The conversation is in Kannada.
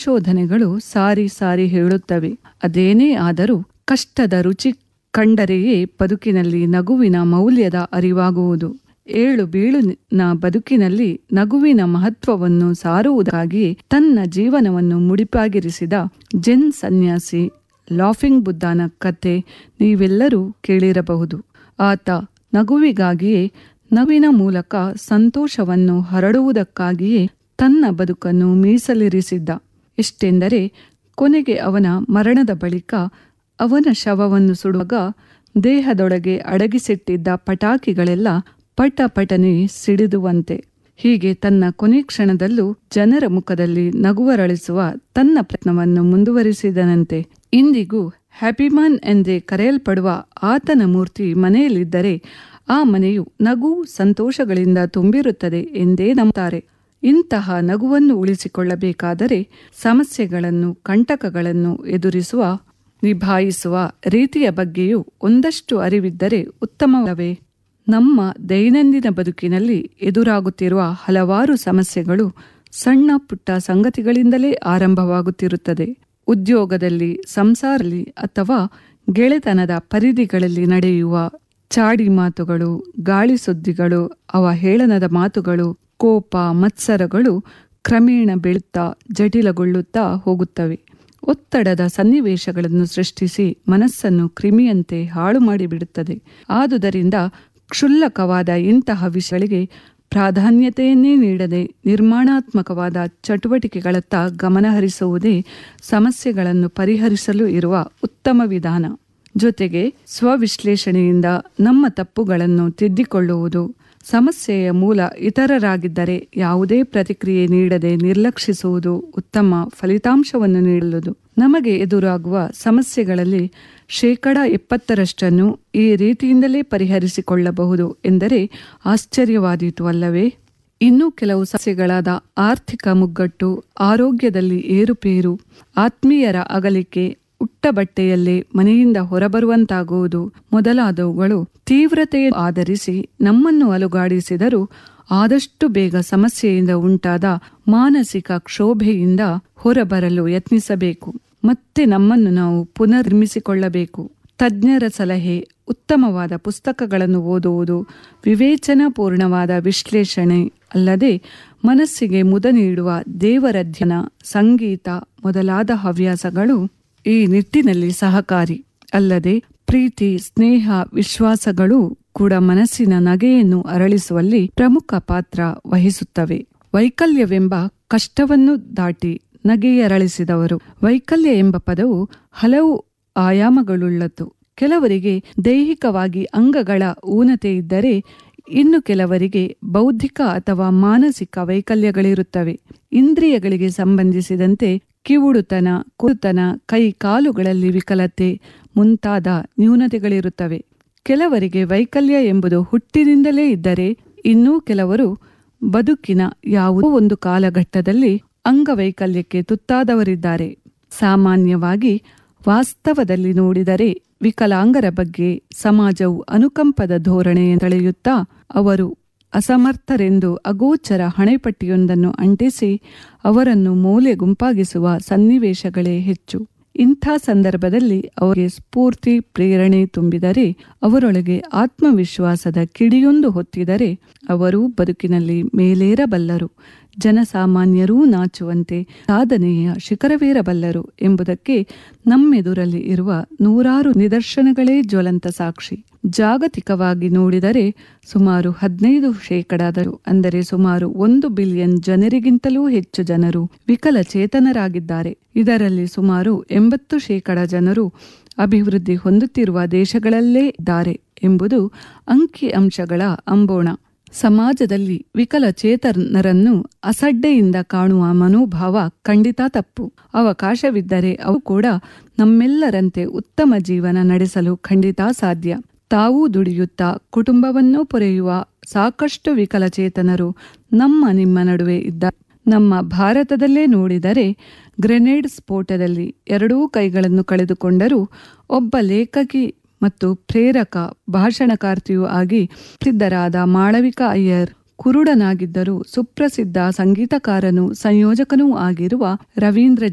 ಸಂಶೋಧನೆಗಳು ಸಾರಿ ಸಾರಿ ಹೇಳುತ್ತವೆ. ಅದೇನೇ ಆದರೂ ಕಷ್ಟದ ರುಚಿ ಕಂಡರೆಯೇ ಬದುಕಿನಲ್ಲಿ ನಗುವಿನ ಮೌಲ್ಯದ ಅರಿವಾಗುವುದು. ಏಳು ಬೀಳುನ ಬದುಕಿನಲ್ಲಿ ನಗುವಿನ ಮಹತ್ವವನ್ನು ಸಾರುವುದಕ್ಕಾಗಿಯೇ ತನ್ನ ಜೀವನವನ್ನು ಮುಡಿಪಾಗಿರಿಸಿದ ಜೆನ್ ಸನ್ಯಾಸಿ ಲಾಫಿಂಗ್ ಬುದ್ಧನ ಕತೆ ನೀವೆಲ್ಲರೂ ಕೇಳಿರಬಹುದು. ಆತ ನಗುವಿಗಾಗಿಯೇ, ನಗುವಿನ ಮೂಲಕ ಸಂತೋಷವನ್ನು ಹರಡುವುದಕ್ಕಾಗಿಯೇ ತನ್ನ ಬದುಕನ್ನು ಮೀಸಲಿರಿಸಿದ್ದ. ಎಷ್ಟೆಂದರೆ ಕೊನೆಗೆ ಅವನ ಮರಣದ ಬಳಿಕ ಅವನ ಶವವನ್ನು ಸುಡುವಾಗ ದೇಹದೊಳಗೆ ಅಡಗಿಸಿಟ್ಟಿದ್ದ ಪಟಾಕಿಗಳೆಲ್ಲ ಪಟಪಟನೆ ಸಿಡಿದುವಂತೆ. ಹೀಗೆ ತನ್ನ ಕೊನೆ ಕ್ಷಣದಲ್ಲೂ ಜನರ ಮುಖದಲ್ಲಿ ನಗುವರಳಿಸುವ ತನ್ನ ಪ್ರಯತ್ನವನ್ನು ಮುಂದುವರಿಸಿದನಂತೆ. ಇಂದಿಗೂ ಹ್ಯಾಪಿಮನ್ ಎಂದೇ ಕರೆಯಲ್ಪಡುವ ಆತನ ಮೂರ್ತಿ ಮನೆಯಲ್ಲಿದ್ದರೆ ಆ ಮನೆಯು ನಗು ಸಂತೋಷಗಳಿಂದ ತುಂಬಿರುತ್ತದೆ ಎಂದೇ ನಂಬುತ್ತಾರೆ. ಇಂತಹ ನಗುವನ್ನು ಉಳಿಸಿಕೊಳ್ಳಬೇಕಾದರೆ ಸಮಸ್ಯೆಗಳನ್ನು, ಕಂಟಕಗಳನ್ನು ಎದುರಿಸುವ, ನಿಭಾಯಿಸುವ ರೀತಿಯ ಬಗ್ಗೆಯೂ ಒಂದಷ್ಟು ಅರಿವಿದ್ದರೆ ಉತ್ತಮವೇ? ನಮ್ಮ ದೈನಂದಿನ ಬದುಕಿನಲ್ಲಿ ಎದುರಾಗುತ್ತಿರುವ ಹಲವಾರು ಸಮಸ್ಯೆಗಳು ಸಣ್ಣ ಪುಟ್ಟ ಸಂಗತಿಗಳಿಂದಲೇ ಆರಂಭವಾಗುತ್ತಿರುತ್ತದೆ. ಉದ್ಯೋಗದಲ್ಲಿ, ಸಂಸಾರದಲ್ಲಿ ಅಥವಾ ಗೆಳೆತನದ ಪರಿಧಿಗಳಲ್ಲಿ ನಡೆಯುವ ಚಾಡಿ ಮಾತುಗಳು, ಗಾಳಿ ಸುದ್ದಿಗಳು, ಅವಹೇಳನದ ಮಾತುಗಳು, ಕೋಪ, ಮತ್ಸರಗಳು ಕ್ರಮೇಣ ಬೆಳುತ್ತಾ ಜಟಿಲಗೊಳ್ಳುತ್ತಾ ಹೋಗುತ್ತವೆ. ಒತ್ತಡದ ಸನ್ನಿವೇಶಗಳನ್ನು ಸೃಷ್ಟಿಸಿ ಮನಸ್ಸನ್ನು ಕ್ರಿಮಿಯಂತೆ ಹಾಳು ಮಾಡಿಬಿಡುತ್ತದೆ. ಆದುದರಿಂದ ಕ್ಷುಲ್ಲಕವಾದ ಇಂತಹ ವಿಷಯಗಳಿಗೆ ಪ್ರಾಧಾನ್ಯತೆಯನ್ನೇ ನೀಡದೆ ನಿರ್ಮಾಣಾತ್ಮಕವಾದ ಚಟುವಟಿಕೆಗಳತ್ತ ಗಮನಹರಿಸುವುದೇ ಸಮಸ್ಯೆಗಳನ್ನು ಪರಿಹರಿಸಲು ಇರುವ ಉತ್ತಮ ವಿಧಾನ. ಜೊತೆಗೆ ಸ್ವವಿಶ್ಲೇಷಣೆಯಿಂದ ನಮ್ಮ ತಪ್ಪುಗಳನ್ನು ತಿದ್ದಿಕೊಳ್ಳುವುದು, ಸಮಸ್ಯೆಯ ಮೂಲ ಇತರರಾಗಿದ್ದರೆ ಯಾವುದೇ ಪ್ರತಿಕ್ರಿಯೆ ನೀಡದೆ ನಿರ್ಲಕ್ಷಿಸುವುದು ಉತ್ತಮ ಫಲಿತಾಂಶವನ್ನು ನೀಡಲು. ನಮಗೆ ಎದುರಾಗುವ ಸಮಸ್ಯೆಗಳಲ್ಲಿ 70% ಈ ರೀತಿಯಿಂದಲೇ ಪರಿಹರಿಸಿಕೊಳ್ಳಬಹುದು ಎಂದರೆ ಆಶ್ಚರ್ಯವಾದೀತು ಅಲ್ಲವೇ? ಇನ್ನೂ ಕೆಲವು ಸಮಸ್ಯೆಗಳಾದ ಆರ್ಥಿಕ ಮುಗ್ಗಟ್ಟು, ಆರೋಗ್ಯದಲ್ಲಿ ಏರುಪೇರು, ಆತ್ಮೀಯರ ಅಗಲಿಕೆ, ಉಟ್ಟ ಬಟ್ಟೆಯಲ್ಲೇ ಮನೆಯಿಂದ ಹೊರಬರುವಂತಾಗುವುದು ಮೊದಲಾದವುಗಳು ತೀವ್ರತೆಯನ್ನು ಆಧರಿಸಿ ನಮ್ಮನ್ನು ಅಲುಗಾಡಿಸಿದರೂ ಆದಷ್ಟು ಬೇಗ ಸಮಸ್ಯೆಯಿಂದ ಉಂಟಾದ ಮಾನಸಿಕ ಕ್ಷೋಭೆಯಿಂದ ಹೊರಬರಲು ಯತ್ನಿಸಬೇಕು. ಮತ್ತೆ ನಮ್ಮನ್ನು ನಾವು ಪುನರ್ನಿರ್ಮಿಸಿಕೊಳ್ಳಬೇಕು. ತಜ್ಞರ ಸಲಹೆ, ಉತ್ತಮವಾದ ಪುಸ್ತಕಗಳನ್ನು ಓದುವುದು, ವಿವೇಚನಾಪೂರ್ಣವಾದ ವಿಶ್ಲೇಷಣೆ ಅಲ್ಲದೆ ಮನಸ್ಸಿಗೆ ಮುದ ನೀಡುವ ದೇವರ ಧ್ಯಾನ, ಸಂಗೀತ ಮೊದಲಾದ ಹವ್ಯಾಸಗಳು ಈ ನಿಟ್ಟಿನಲ್ಲಿ ಸಹಕಾರಿ. ಅಲ್ಲದೆ ಪ್ರೀತಿ, ಸ್ನೇಹ, ವಿಶ್ವಾಸಗಳು ಕೂಡ ಮನಸ್ಸಿನ ನಗೆಯನ್ನು ಅರಳಿಸುವಲ್ಲಿ ಪ್ರಮುಖ ಪಾತ್ರ ವಹಿಸುತ್ತವೆ. ವೈಕಲ್ಯವೆಂಬ ಕಷ್ಟವನ್ನು ದಾಟಿ ನಗೆಯರಳಿಸಿದವರು. ವೈಕಲ್ಯ ಎಂಬ ಪದವು ಹಲವು ಆಯಾಮಗಳುಳ್ಳದ್ದು. ಕೆಲವರಿಗೆ ದೈಹಿಕವಾಗಿ ಅಂಗಗಳ ಊನತೆ ಇದ್ದರೆ, ಇನ್ನು ಕೆಲವರಿಗೆ ಬೌದ್ಧಿಕ ಅಥವಾ ಮಾನಸಿಕ ವೈಕಲ್ಯಗಳಿರುತ್ತವೆ. ಇಂದ್ರಿಯಗಳಿಗೆ ಸಂಬಂಧಿಸಿದಂತೆ ಕಿವುಡುತನ, ಕುರುತನ, ಕೈ ಕಾಲುಗಳಲ್ಲಿ ವಿಕಲತೆ ಮುಂತಾದ ನ್ಯೂನತೆಗಳಿರುತ್ತವೆ. ಕೆಲವರಿಗೆ ವೈಕಲ್ಯ ಎಂಬುದು ಹುಟ್ಟಿನಿಂದಲೇ ಇದ್ದರೆ, ಇನ್ನೂ ಕೆಲವರು ಬದುಕಿನ ಯಾವುದೋ ಒಂದು ಕಾಲಘಟ್ಟದಲ್ಲಿ ಅಂಗವೈಕಲ್ಯಕ್ಕೆ ತುತ್ತಾದವರಿದ್ದಾರೆ. ಸಾಮಾನ್ಯವಾಗಿ ವಾಸ್ತವದಲ್ಲಿ ನೋಡಿದರೆ ವಿಕಲಾಂಗರ ಬಗ್ಗೆ ಸಮಾಜವು ಅನುಕಂಪದ ಧೋರಣೆ ತಳೆಯುತ್ತಾ ಅವರು ಅಸಮರ್ಥರೆಂದು ಅಗೋಚರ ಹಣೆಪಟ್ಟಿಯೊಂದನ್ನು ಅಂಟಿಸಿ ಅವರನ್ನು ಮೂಲೆ ಗುಂಪಾಗಿಸುವ ಸನ್ನಿವೇಶಗಳೇ ಹೆಚ್ಚು. ಇಂಥ ಸಂದರ್ಭದಲ್ಲಿ ಅವರಿಗೆ ಸ್ಫೂರ್ತಿ, ಪ್ರೇರಣೆ ತುಂಬಿದರೆ, ಅವರೊಳಗೆ ಆತ್ಮವಿಶ್ವಾಸದ ಕಿಡಿಯೊಂದು ಹೊತ್ತಿದರೆ ಅವರು ಬದುಕಿನಲ್ಲಿ ಮೇಲೇರಬಲ್ಲರು. ಜನಸಾಮಾನ್ಯರೂ ನಾಚುವಂತೆ ಸಾಧನೆಯ ಶಿಖರವೇರಬಲ್ಲರು ಎಂಬುದಕ್ಕೆ ನಮ್ಮೆದುರಲ್ಲಿ ಇರುವ ನೂರಾರು ನಿದರ್ಶನಗಳೇ ಜ್ವಲಂತ ಸಾಕ್ಷಿ. ಜಾಗತಿಕವಾಗಿ ನೋಡಿದರೆ ಸುಮಾರು 15% ಅಂದರೆ ಸುಮಾರು 1 ಬಿಲಿಯನ್ ಜನರಿಗಿಂತಲೂ ಹೆಚ್ಚು ಜನರು ವಿಕಲಚೇತನರಾಗಿದ್ದಾರೆ. ಇದರಲ್ಲಿ ಸುಮಾರು 80% ಜನರು ಅಭಿವೃದ್ಧಿ ಹೊಂದುತ್ತಿರುವ ದೇಶಗಳಲ್ಲೇ ಇದ್ದಾರೆ ಎಂಬುದು ಅಂಕಿಅಂಶಗಳ ಅಂಬೋಣ. ಸಮಾಜದಲ್ಲಿ ವಿಕಲಚೇತನರನ್ನು ಅಸಡ್ಡೆಯಿಂದ ಕಾಣುವ ಮನೋಭಾವ ಖಂಡಿತ ತಪ್ಪು. ಅವಕಾಶವಿದ್ದರೆ ಅವು ಕೂಡ ನಮ್ಮೆಲ್ಲರಂತೆ ಉತ್ತಮ ಜೀವನ ನಡೆಸಲು ಖಂಡಿತ ಸಾಧ್ಯ. ತಾವೂ ದುಡಿಯುತ್ತಾ ಕುಟುಂಬವನ್ನೂ ಪೊರೆಯುವ ಸಾಕಷ್ಟು ವಿಕಲಚೇತನರು ನಿಮ್ಮ ನಡುವೆ ಇದ್ದಾರೆ. ನಮ್ಮ ಭಾರತದಲ್ಲೇ ನೋಡಿದರೆ ಗ್ರೆನೇಡ್ ಸ್ಫೋಟದಲ್ಲಿ 2 ಕೈಗಳನ್ನು ಕಳೆದುಕೊಂಡರೂ ಒಬ್ಬ ಲೇಖಕಿ ಮತ್ತು ಪ್ರೇರಕ ಭಾಷಣಕಾರ್ತಿಯೂ ಆಗಿ ಪ್ರಸಿದ್ಧರಾದ ಮಾಳವಿಕಾ ಅಯ್ಯರ್, ಕುರುಡನಾಗಿದ್ದರೂ ಸುಪ್ರಸಿದ್ಧ ಸಂಗೀತಕಾರನೂ ಸಂಯೋಜಕನೂ ಆಗಿರುವ ರವೀಂದ್ರ